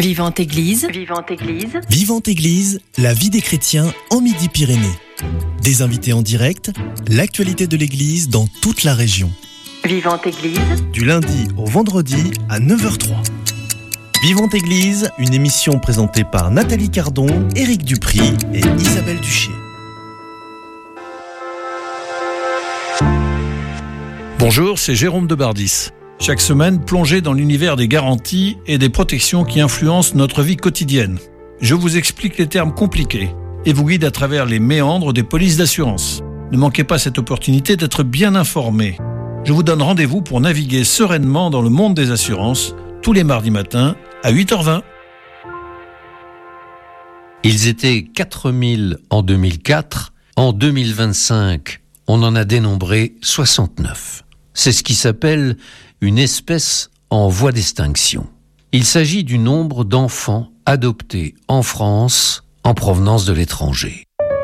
Vivante Église. Vivante Église. Vivante Église, la vie des chrétiens en Midi-Pyrénées. Des invités en direct, l'actualité de l'Église dans toute la région. Vivante Église. Du lundi au vendredi à 9h03. Vivante Église, une émission présentée par Nathalie Cardon, Éric Dupry et Isabelle Duché. Bonjour, c'est Jérôme de Bardis. Chaque semaine, plongez dans l'univers des garanties et des protections qui influencent notre vie quotidienne. Je vous explique les termes compliqués et vous guide à travers les méandres des polices d'assurance. Ne manquez pas cette opportunité d'être bien informé. Je vous donne rendez-vous pour naviguer sereinement dans le monde des assurances tous les mardis matins à 8h20. Ils étaient 4000 en 2004. En 2025, on en a dénombré 69. C'est ce qui s'appelle une espèce en voie d'extinction. Il s'agit du nombre d'enfants adoptés en France en provenance de l'étranger.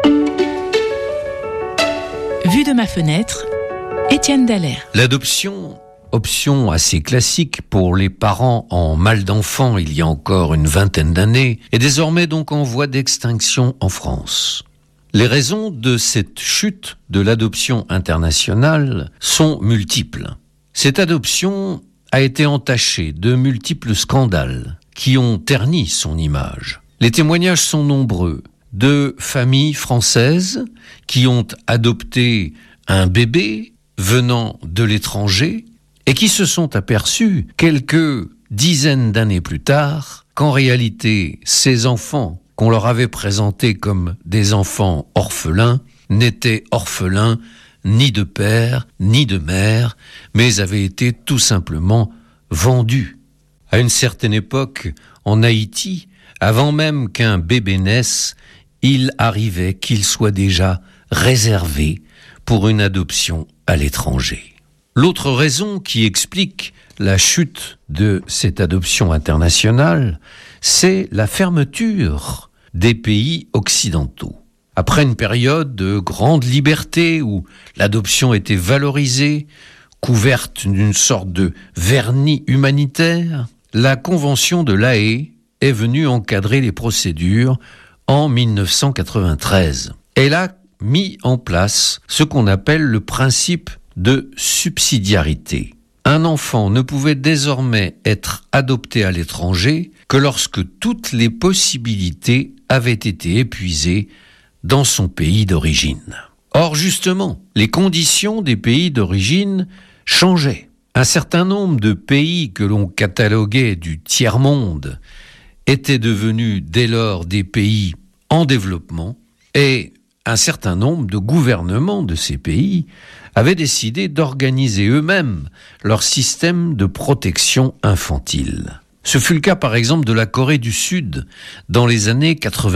Vue de ma fenêtre, Étienne Dallaire. L'adoption, option assez classique pour les parents en mal d'enfants il y a encore une vingtaine d'années, est désormais donc en voie d'extinction en France. Les raisons de cette chute de l'adoption internationale sont multiples. Cette adoption a été entachée de multiples scandales qui ont terni son image. Les témoignages sont nombreux de familles françaises qui ont adopté un bébé venant de l'étranger et qui se sont aperçus quelques dizaines d'années plus tard qu'en réalité, ces enfants qu'on leur avait présentés comme des enfants orphelins n'étaient orphelins ni de père, ni de mère, mais avaient été tout simplement vendus. À une certaine époque, en Haïti, avant même qu'un bébé naisse, il arrivait qu'il soit déjà réservé pour une adoption à l'étranger. L'autre raison qui explique la chute de cette adoption internationale, c'est la fermeture des pays occidentaux. Après une période de grande liberté où l'adoption était valorisée, couverte d'une sorte de vernis humanitaire, la Convention de La Haye est venue encadrer les procédures en 1993. Elle a mis en place ce qu'on appelle le principe de subsidiarité. Un enfant ne pouvait désormais être adopté à l'étranger que lorsque toutes les possibilités avaient été épuisées dans son pays d'origine. Or, justement, les conditions des pays d'origine changeaient. Un certain nombre de pays que l'on cataloguait du tiers-monde étaient devenus dès lors des pays en développement et un certain nombre de gouvernements de ces pays avaient décidé d'organiser eux-mêmes leur système de protection infantile. Ce fut le cas par exemple de la Corée du Sud dans les années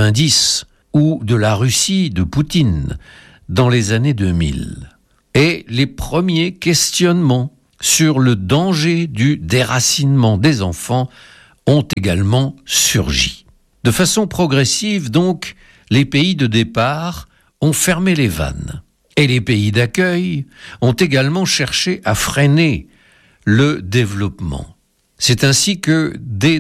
90 ou de la Russie de Poutine dans les années 2000. Et les premiers questionnements sur le danger du déracinement des enfants ont également surgi. De façon progressive donc, les pays de départ ont fermé les vannes. Et les pays d'accueil ont également cherché à freiner le développement. C'est ainsi que, dès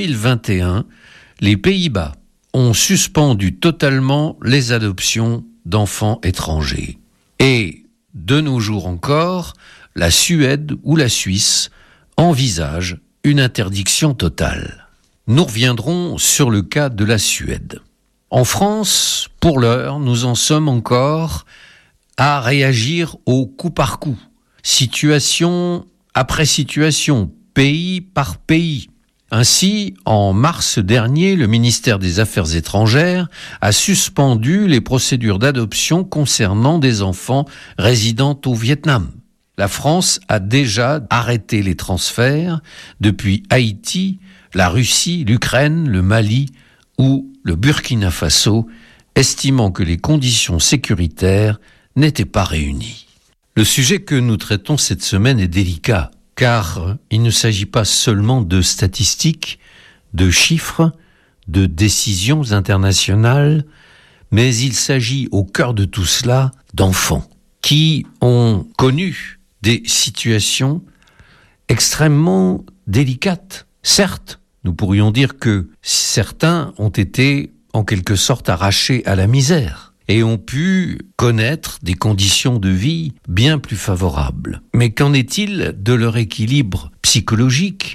2021, les Pays-Bas ont suspendu totalement les adoptions d'enfants étrangers. Et, de nos jours encore, la Suède ou la Suisse envisagent une interdiction totale. Nous reviendrons sur le cas de la Suède. En France, pour l'heure, nous en sommes encore à réagir au coup par coup, situation après situation, pays par pays. Ainsi, en mars dernier, le ministère des Affaires étrangères a suspendu les procédures d'adoption concernant des enfants résidant au Vietnam. La France a déjà arrêté les transferts depuis Haïti, la Russie, l'Ukraine, le Mali ou le Burkina Faso, estimant que les conditions sécuritaires n'étaient pas réunies. Le sujet que nous traitons cette semaine est délicat, car il ne s'agit pas seulement de statistiques, de chiffres, de décisions internationales, mais il s'agit au cœur de tout cela d'enfants qui ont connu des situations extrêmement délicates. Certes, Nous pourrions dire que certains ont été en quelque sorte arrachés à la misère et ont pu connaître des conditions de vie bien plus favorables. Mais qu'en est-il de leur équilibre psychologique ?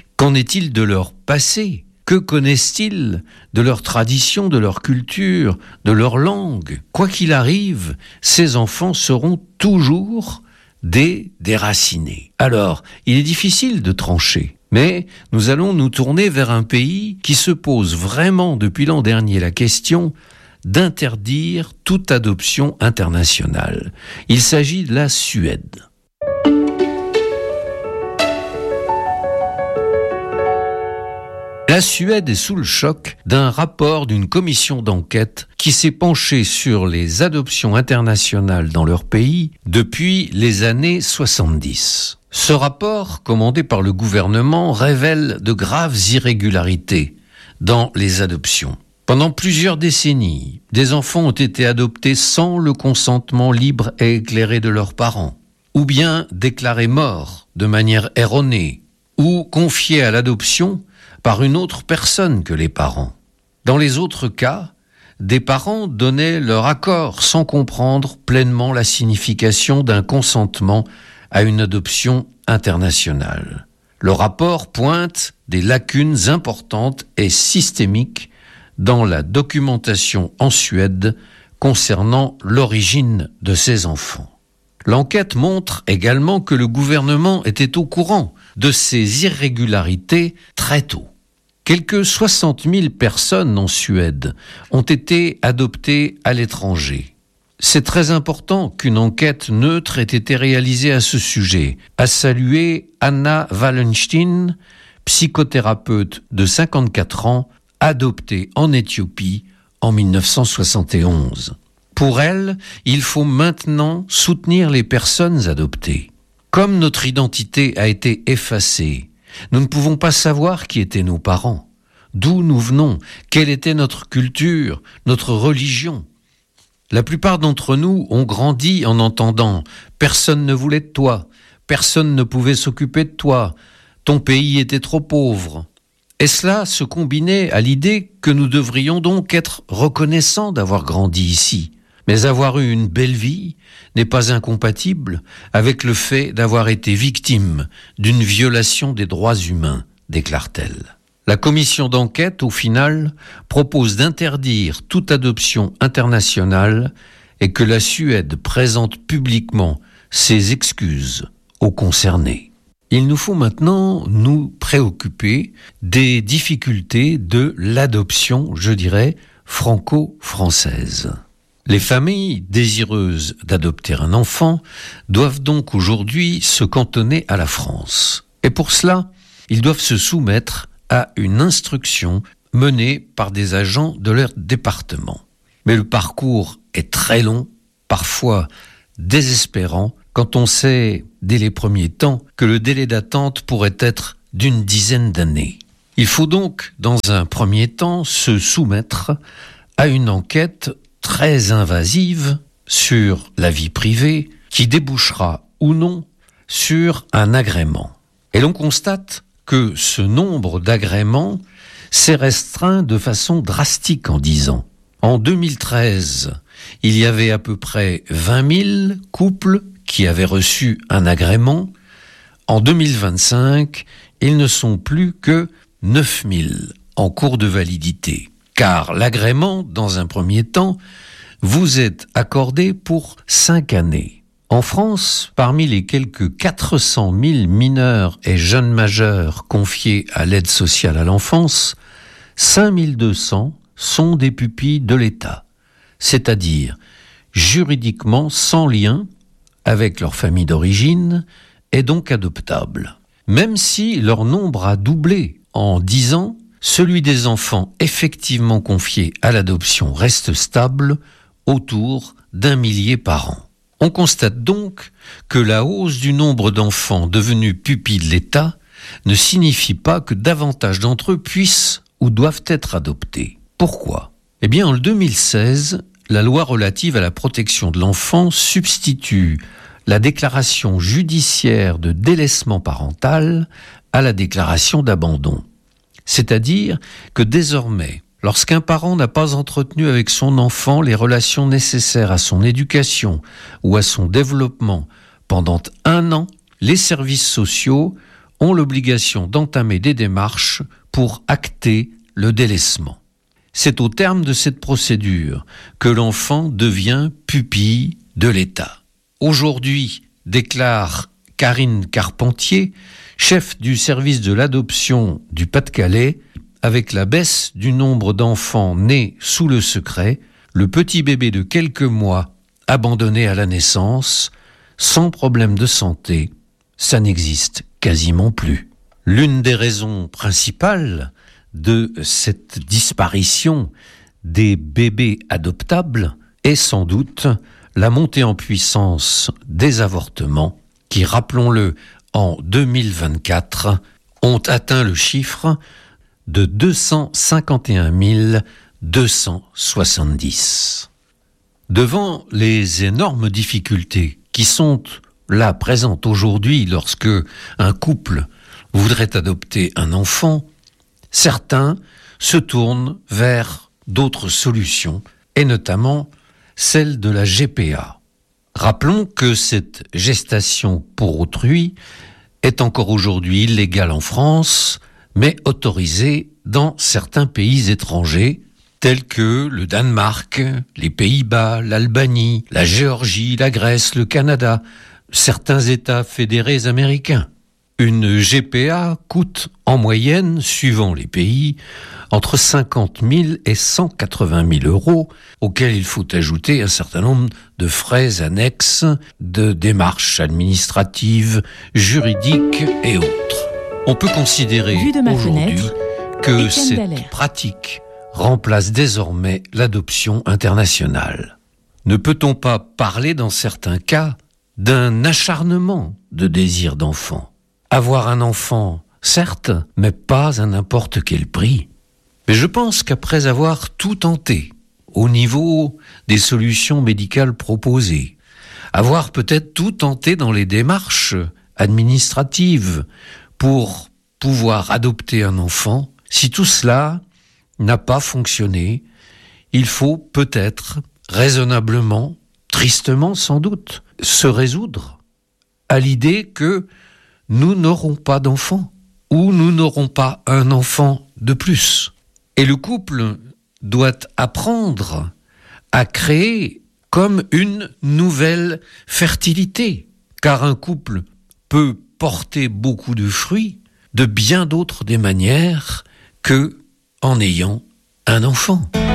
Qu'en est-il de leur passé ? Que connaissent-ils de leur tradition, de leur culture, de leur langue ? Quoi qu'il arrive, ces enfants seront toujours des déracinés. Alors, il est difficile de trancher, mais nous allons nous tourner vers un pays qui se pose vraiment depuis l'an dernier la question d'interdire toute adoption internationale. Il s'agit de la Suède. La Suède est sous le choc d'un rapport d'une commission d'enquête qui s'est penchée sur les adoptions internationales dans leur pays depuis les années 70. Ce rapport, commandé par le gouvernement, révèle de graves irrégularités dans les adoptions. Pendant plusieurs décennies, des enfants ont été adoptés sans le consentement libre et éclairé de leurs parents, ou bien déclarés morts de manière erronée, ou confiés à l'adoption par une autre personne que les parents. Dans les autres cas, des parents donnaient leur accord sans comprendre pleinement la signification d'un consentement à une adoption internationale. Le rapport pointe des lacunes importantes et systémiques dans la documentation en Suède concernant l'origine de ces enfants. L'enquête montre également que le gouvernement était au courant de ces irrégularités très tôt. Quelques 60 000 personnes en Suède ont été adoptées à l'étranger. C'est très important qu'une enquête neutre ait été réalisée à ce sujet, a salué Anna Wallenstein, psychothérapeute de 54 ans, adoptée en Éthiopie en 1971. Pour elle, il faut maintenant soutenir les personnes adoptées. Comme notre identité a été effacée, nous ne pouvons pas savoir qui étaient nos parents, d'où nous venons, quelle était notre culture, notre religion. La plupart d'entre nous ont grandi en entendant « personne ne voulait de toi, personne ne pouvait s'occuper de toi, ton pays était trop pauvre ». Et cela se combinait à l'idée que nous devrions donc être reconnaissants d'avoir grandi ici. Mais avoir eu une belle vie n'est pas incompatible avec le fait d'avoir été victime d'une violation des droits humains, déclare-t-elle. La commission d'enquête, au final, propose d'interdire toute adoption internationale et que la Suède présente publiquement ses excuses aux concernés. Il nous faut maintenant nous préoccuper des difficultés de l'adoption, je dirais, franco-française. Les familles désireuses d'adopter un enfant doivent donc aujourd'hui se cantonner à la France. Et pour cela, ils doivent se soumettre à une instruction menée par des agents de leur département. Mais le parcours est très long, parfois désespérant, quand on sait, dès les premiers temps, que le délai d'attente pourrait être d'une dizaine d'années. Il faut donc, dans un premier temps, se soumettre à une enquête très invasive sur la vie privée qui débouchera ou non sur un agrément. Et l'on constate que ce nombre d'agréments s'est restreint de façon drastique en 10 ans. En 2013, il y avait à peu près 20 000 couples qui avaient reçu un agrément. En 2025, ils ne sont plus que 9 000 en cours de validité. Car l'agrément, dans un premier temps, vous est accordé pour 5 années. En France, parmi les quelques 400 000 mineurs et jeunes majeurs confiés à l'aide sociale à l'enfance, 5 200 sont des pupilles de l'État, c'est-à-dire juridiquement sans lien avec leur famille d'origine et donc adoptables. Même si leur nombre a doublé en 10 ans, celui des enfants effectivement confiés à l'adoption reste stable, autour d'1 millier par an. On constate donc que la hausse du nombre d'enfants devenus pupilles de l'État ne signifie pas que davantage d'entre eux puissent ou doivent être adoptés. Pourquoi ? Eh bien, en 2016, la loi relative à la protection de l'enfant substitue la déclaration judiciaire de délaissement parental à la déclaration d'abandon. C'est-à-dire que désormais, lorsqu'un parent n'a pas entretenu avec son enfant les relations nécessaires à son éducation ou à son développement pendant 1 an, les services sociaux ont l'obligation d'entamer des démarches pour acter le délaissement. C'est au terme de cette procédure que l'enfant devient pupille de l'État. Aujourd'hui, déclare Karine Carpentier, chef du service de l'adoption du Pas-de-Calais, avec la baisse du nombre d'enfants nés sous le secret, le petit bébé de quelques mois abandonné à la naissance, sans problème de santé, ça n'existe quasiment plus. L'une des raisons principales de cette disparition des bébés adoptables est sans doute la montée en puissance des avortements qui, rappelons-le, en 2024, ont atteint le chiffre de 251 270. Devant les énormes difficultés qui sont là présentes aujourd'hui lorsque un couple voudrait adopter un enfant, certains se tournent vers d'autres solutions, et notamment celle de la GPA. Rappelons que cette gestation pour autrui est encore aujourd'hui illégale en France, mais autorisée dans certains pays étrangers, tels que le Danemark, les Pays-Bas, l'Albanie, la Géorgie, la Grèce, le Canada, certains États fédérés américains. Une GPA coûte en moyenne, suivant les pays, entre 50 000 et 180 000 euros, auxquels il faut ajouter un certain nombre de frais annexes, de démarches administratives, juridiques et autres. On peut considérer aujourd'hui que cette pratique remplace désormais l'adoption internationale. Ne peut-on pas parler dans certains cas d'un acharnement de désir d'enfant ? Avoir un enfant, certes, mais pas à n'importe quel prix. Mais je pense qu'après avoir tout tenté, au niveau des solutions médicales proposées, avoir peut-être tout tenté dans les démarches administratives pour pouvoir adopter un enfant, si tout cela n'a pas fonctionné, il faut peut-être raisonnablement, tristement sans doute, se résoudre à l'idée que nous n'aurons pas d'enfant, ou nous n'aurons pas un enfant de plus. Et le couple doit apprendre à créer comme une nouvelle fertilité, car un couple peut porter beaucoup de fruits de bien d'autres des manières que en ayant un enfant.